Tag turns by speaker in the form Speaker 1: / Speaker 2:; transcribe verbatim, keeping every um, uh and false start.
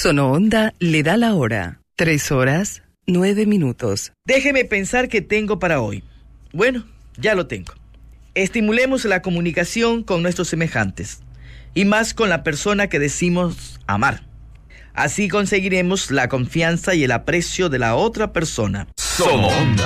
Speaker 1: Sonoonda le da la hora. Tres horas, nueve minutos.
Speaker 2: Déjeme pensar qué tengo para hoy. Bueno, ya lo tengo. Estimulemos la comunicación con nuestros semejantes, y más con la persona que decimos amar. Así conseguiremos la confianza y el aprecio de la otra persona.
Speaker 3: Sonoonda.